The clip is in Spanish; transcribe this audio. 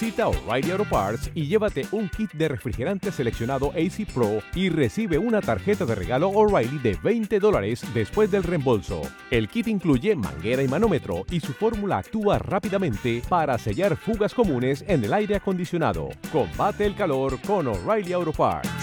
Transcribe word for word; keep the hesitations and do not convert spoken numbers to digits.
Visita O'Reilly Auto Parts y llévate un kit de refrigerante seleccionado A C Pro y recibe una tarjeta de regalo O'Reilly de veinte dólares después del reembolso. El kit incluye manguera y manómetro y su fórmula actúa rápidamente para sellar fugas comunes en el aire acondicionado. Combate el calor con O'Reilly Auto Parts.